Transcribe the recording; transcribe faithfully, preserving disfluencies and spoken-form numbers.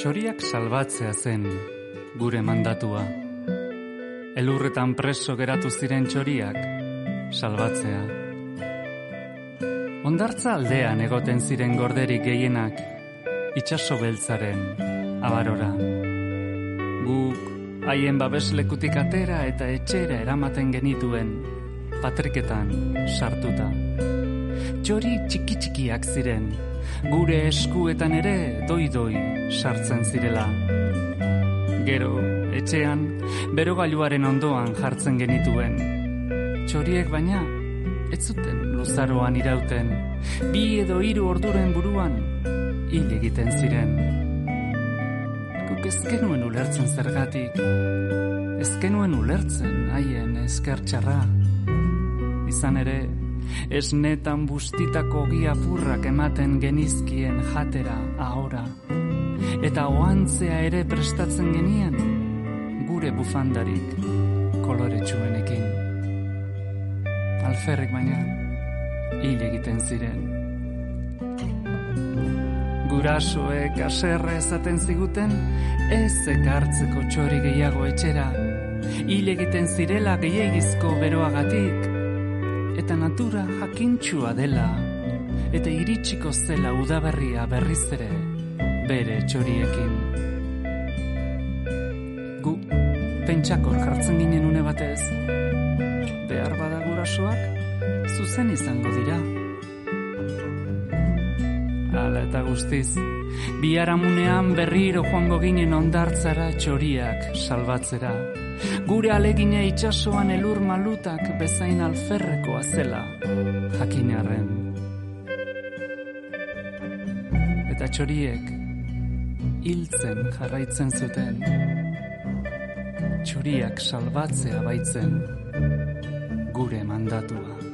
Txoriak salbatzea zen gure mandatua. Elurretan preso geratu ziren txoriak salbatzea. Hondartza aldean egoten ziren gorderik gehienak itsaso beltzaren abarora. Guk haien babeslekutik atera eta etxera eramaten genituen patriketan sartuta. Txori txiki-txikiak ziren, gure eskuetan ere doi-doi sartzen zirela. Gero, etxean, berogailuaren ondoan jartzen genituen. Txoriek baina, ez zuten luzaroan irauten, bi edo hiru orduren buruan hil egiten ziren. Guk ez genuen ulertzen zergatik, ez genuen ulertzen haien eskertxarra. Izan ere, esnetan bustitako giapurrak ematen genizkien jatera ahora, eta oantzea ere prestatzen genien gure bufandarik koloretsuenekin. Alferrik baina hil egiten ziren. Gurasoek haserre esaten ziguten ez ekartzeko txori gehiago etxera, hil egiten zirela gehiagizko beroagatik, eta natura jakintxua dela, eta iritsiko zela udaberria berriz ere bere txoriekin. Gu pentsakor jartzen ginen une batez, behar bada gurasoak zuzen izango dira. Hala eta guztiz, biharamunean berriro joango ginen hondartzara txoriak salbatzera. Gure alegina itsasoan elur malutak bezain alferrekoa zela jakinarren. Eta txoriek hiltzen jarraitzen zuten. Txoriak salbatzea baitzen gure mandatua.